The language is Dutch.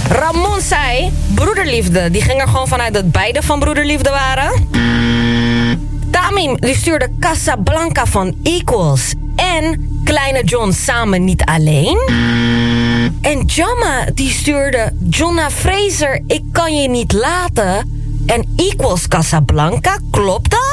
Ramon zei, broederliefde. Die ging er gewoon vanuit dat beide van broederliefde waren. Tamim die stuurde Casablanca van Equals en Kleine John samen niet alleen. En Jamma die stuurde Jonna Fraser, ik kan je niet laten. En Equals Casablanca, klopt dat?